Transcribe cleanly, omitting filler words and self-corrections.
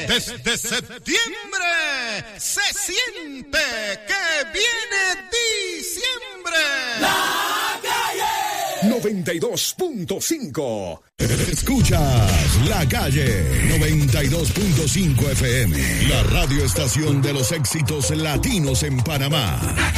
Desde septiembre se siente que viene diciembre. La Calle 92.5. Escuchas La Calle 92.5 FM, la radioestación de los éxitos latinos en Panamá.